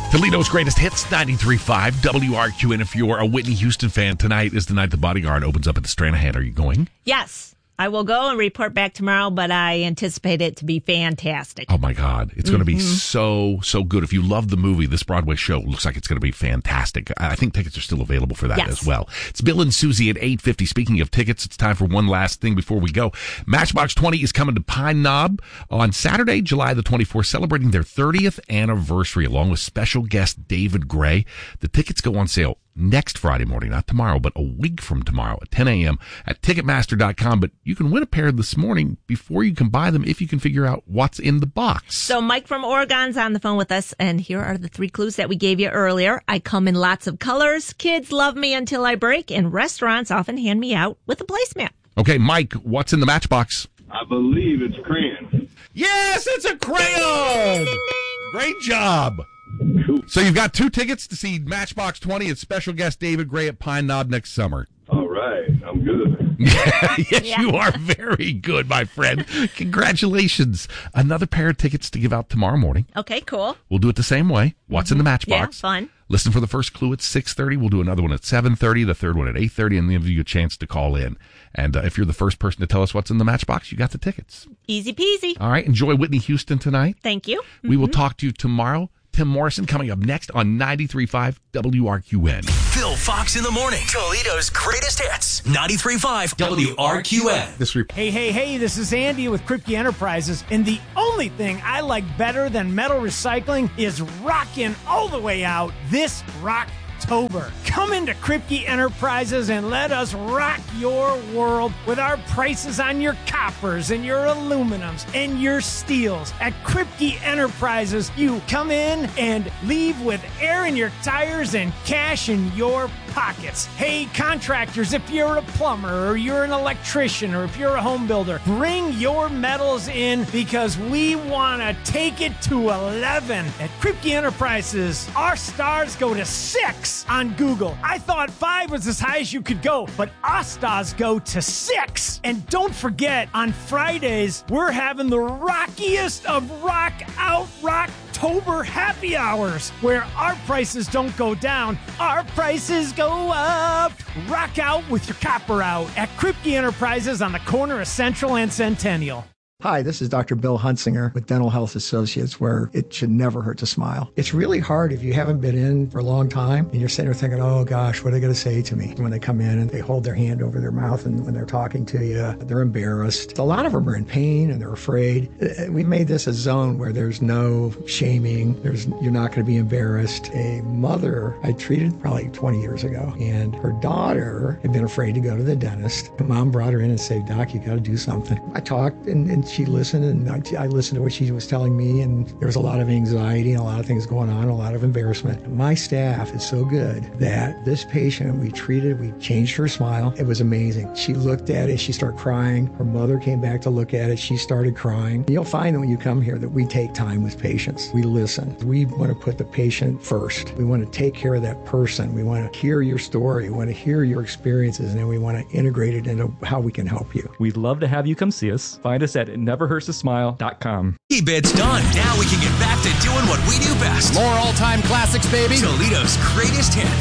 Toledo's greatest hits, 93.5 WRQN. If you're a Whitney Houston fan, tonight is the night The Bodyguard opens up at the Stranahan. Are you going? Yes. I will go and report back tomorrow, but I anticipate it to be fantastic. Oh, my God. It's going to be so good. If you love the movie, this Broadway show looks like it's going to be fantastic. I think tickets are still available for that as well. It's Bill and Susie at 8:50. Speaking of tickets, it's time for one last thing before we go. Matchbox 20 is coming to Pine Knob on Saturday, July the 24th, celebrating their 30th anniversary, along with special guest David Gray. The tickets go on sale next Friday morning, not tomorrow, but a week from tomorrow at 10 a.m. at Ticketmaster.com. But you can win a pair this morning before you can buy them if you can figure out what's in the box. So Mike from Oregon's on the phone with us, and here are the 3 clues that we gave you earlier. I come in lots of colors, kids love me until I break, and restaurants often hand me out with a placemat. Okay, Mike, what's in the Matchbox? I believe it's crayon. Yes, it's a crayon! Great job. So you've got 2 tickets to see Matchbox 20 and special guest David Gray at Pine Knob next summer. All right. I'm good. Yes, you are very good, my friend. Congratulations. Another pair of tickets to give out tomorrow morning. Okay, cool. We'll do it the same way. What's in the Matchbox? Yeah, fun. Listen for the first clue at 6:30. We'll do another one at 7:30, the third one at 8:30, and then give you a chance to call in. And if you're the first person to tell us what's in the Matchbox, you got the tickets. Easy peasy. All right. Enjoy Whitney Houston tonight. Thank you. We will talk to you tomorrow. Tim Morrison coming up next on 93.5 WRQN. Phil Fox in the morning. Toledo's greatest hits. 93.5 WRQN. Hey, this is Andy with Kripke Enterprises, and the only thing I like better than metal recycling is rocking all the way out this Rocktober. Come into Kripke Enterprises and let us rock your world with our prices on your coppers and your aluminums and your steels. At Kripke Enterprises, you come in and leave with air in your tires and cash in your pockets. Hey, contractors, if you're a plumber or you're an electrician or if you're a home builder, bring your metals in because we want to take it to 11. At Kripke Enterprises, our stars go to 6 on Google. I thought 5 was as high as you could go, but our stars go to 6. And don't forget, on Fridays, we're having the rockiest of rock out Rocktober happy hours, where our prices don't go down, our prices go up. Rock out with your copper out at Kripke Enterprises on the corner of Central and Centennial. Hi, this is Dr. Bill Hunsinger with Dental Health Associates, where it should never hurt to smile. It's really hard if you haven't been in for a long time and you're sitting there thinking, oh gosh, what are they going to say to me? When they come in and they hold their hand over their mouth and when they're talking to you, they're embarrassed. A lot of them are in pain and they're afraid. We've made this a zone where there's no shaming. You're not going to be embarrassed. A mother I treated probably 20 years ago, and her daughter had been afraid to go to the dentist. Her mom brought her in and said, Doc, you got to do something. I talked and she listened, and I listened to what she was telling me, and there was a lot of anxiety and a lot of things going on, a lot of embarrassment. My staff is so good that this patient we treated, we changed her smile. It was amazing. She looked at it, she started crying. Her mother came back to look at it, she started crying. You'll find that when you come here that we take time with patients. We listen. We want to put the patient first. We want to take care of that person. We want to hear your story. We want to hear your experiences, and then we want to integrate it into how we can help you. We'd love to have you come see us. Find us at neverhurtstosmile.com. Bits done. Now we can get back to doing what we do best. More all-time classics, baby. Toledo's greatest hits.